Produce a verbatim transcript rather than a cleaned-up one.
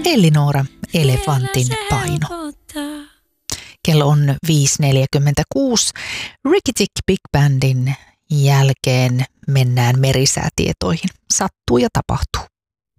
Elinora Elefantin paino. Kello on viisi neljäkymmentäkuusi. Ricky Tick Big Bandin jälkeen mennään merisäätietoihin. Sattuu ja tapahtuu.